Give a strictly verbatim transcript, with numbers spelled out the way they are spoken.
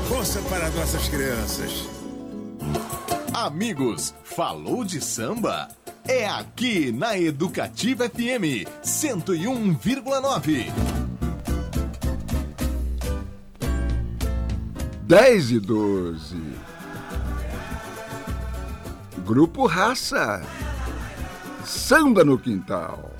Força para nossas crianças. Amigos, falou de samba? É aqui na Educativa F M cento e um vírgula nove. dez e doze. Grupo Raça. Samba no Quintal.